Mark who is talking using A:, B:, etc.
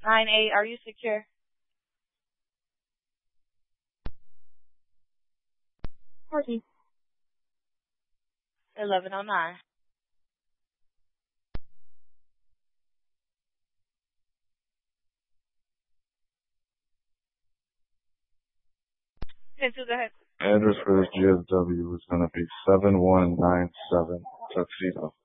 A: 9-8, are you secure?
B: 14.
A: 1109. 10-2, go ahead.
C: Address for this GSW is going to be 7197 Tuxedo.